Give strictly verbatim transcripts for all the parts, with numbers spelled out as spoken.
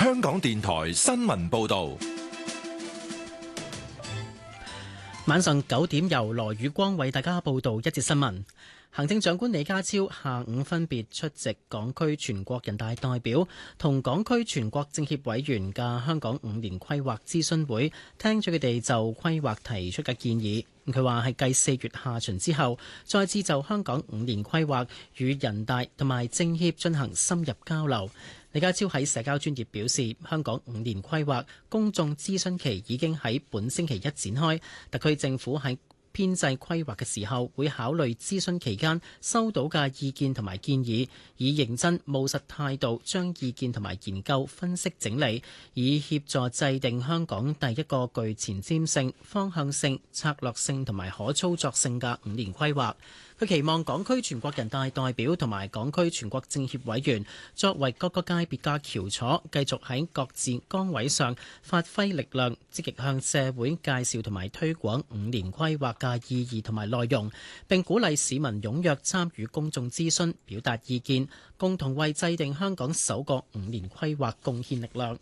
香港電台新聞報道。 晚上九點由羅宇光為大家報道一節新聞。行政長官李家超下午分別出席港區全國人大代表同港區全國政協委員嘅香港五年規劃諮詢會，聽咗佢哋就規劃提出嘅建議。佢話係繼四月下旬之後，再次就香港五年規劃與人大同埋政協進行深入交流。李家超喺社交專頁表示，香港五年規劃公眾諮詢期已經喺本星期一展開，特區政府喺編制規劃嘅時候，會考慮諮詢期間收到嘅意見同埋建議，以認真務實態度將意見同埋研究分析整理，以協助制定香港第一個具前瞻性、方向性、策略性同埋可操作性嘅五年規劃。佢期望港區全國人大代表同埋港區全國政協委員作為各個界別嘅翹楚，繼續喺各自崗位上發揮力量，積極向社會介紹同埋推廣五年規劃嘅意義同埋內容，並鼓勵市民踴躍參與公眾諮詢，表達意見，共同為制定香港首個五年規劃貢獻力量。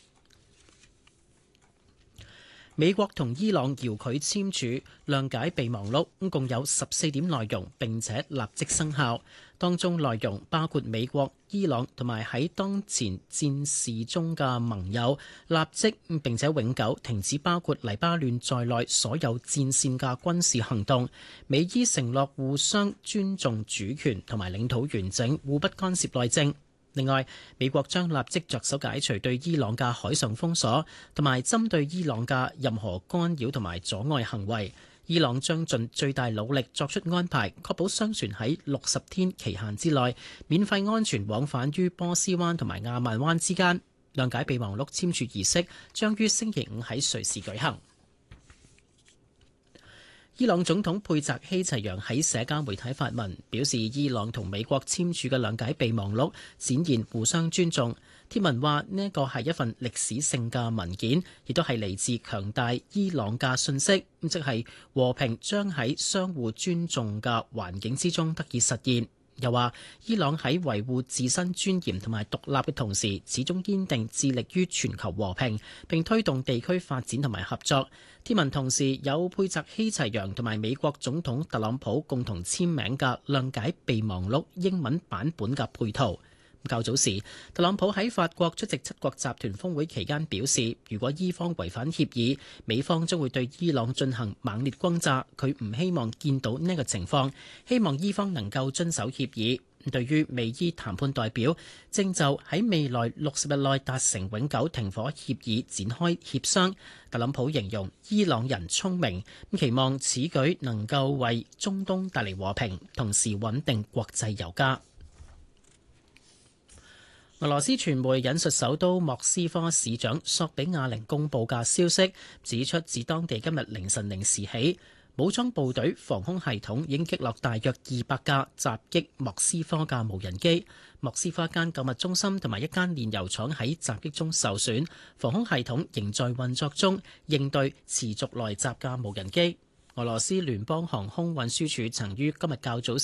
美國同伊朗遙距簽署諒解備忘錄，共有十四點內容，並且立即生效。當中內容包括美國、伊朗同埋喺當前戰事中嘅盟友立即並且永久停止包括黎巴嫩在內所有戰線嘅軍事行動。美伊承諾互相尊重主權同埋領土完整，互不干涉內政。另外，美國將立即着手解除對伊朗嘅海上封鎖，同埋針對伊朗嘅任何干擾同埋阻礙行為。伊朗將盡最大努力作出安排，確保商船喺六十天期限之內免費安全往返於波斯灣同埋亞曼灣之間。諒解備忘錄簽署儀式將於星期五喺瑞士舉行。伊朗總統佩澤希齊揚喺社交媒體發文，表示伊朗同美國簽署嘅諒解備忘錄展現互相尊重。貼文話呢一個係一份歷史性嘅文件，亦都係嚟自強大伊朗嘅信息，咁即係和平將喺相互尊重嘅環境之中得以實現。又話伊朗喺維護自身尊嚴同埋獨立嘅同時，始終堅定致力於全球和平，並推動地區發展同埋合作。貼文同時有佩澤希齊揚同埋美國總統特朗普共同簽名嘅諒解備忘錄英文版本嘅配圖。較早時，特朗普喺法國出席七國集團峰會期間表示，如果伊方違反協議，美方將會對伊朗進行猛烈轟炸。佢唔希望見到呢個情況，希望伊方能夠遵守協議。對於美伊談判代表正就喺未來六十日內達成永久停火協議展開協商，特朗普形容伊朗人聰明，期望此舉能夠為中東帶嚟和平，同時穩定國際油價。俄羅斯傳媒引述首都莫斯科市長索比亞寧公佈嘅消息，指出自當地今日凌晨零時起，武裝部隊防空系統已經擊落大約二百架襲擊莫斯科嘅無人機。莫斯科一間購物中心同埋一間煉油廠喺襲擊中受損，防空系統仍在運作中，應對持續來襲嘅無人機。俄羅斯聯邦航空運輸署曾於今日較早